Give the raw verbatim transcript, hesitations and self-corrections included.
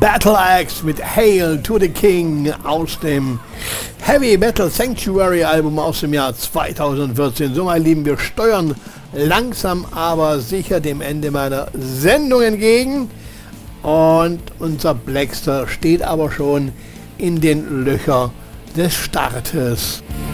Battle Axe mit Hail to the King aus dem Heavy Metal Sanctuary Album aus dem Jahr zweitausendvierzehn. So, meine Lieben, wir steuern langsam aber sicher dem Ende meiner Sendung entgegen und unser Blackstar steht aber schon in den Löchern des Startes.